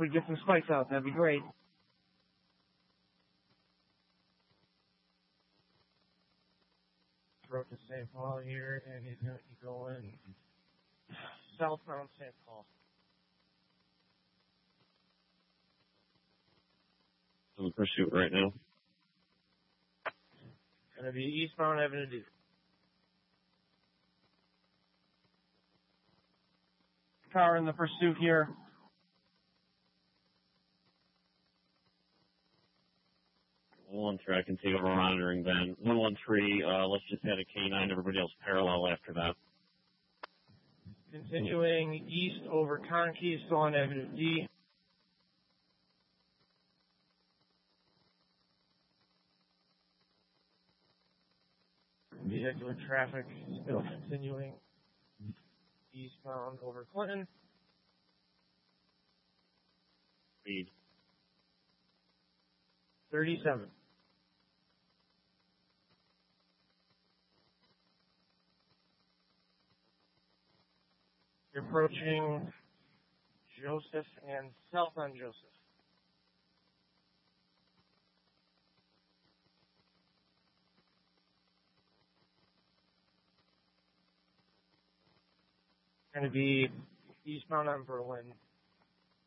we'd get some spikes out. That'd be great. Approach to St. Paul here, and he's going to be going southbound St. Paul. On the pursuit right now. Going to be eastbound Avenue D. Car in the pursuit here. One track and take over monitoring then. 113, let's just add a K9, everybody else parallel after that. Continuing east over Conkey, still on Avenue D. Vehicular traffic still continuing eastbound over Clinton. Speed. 37. You're approaching Joseph and south on Joseph. Going to be eastbound on Berlin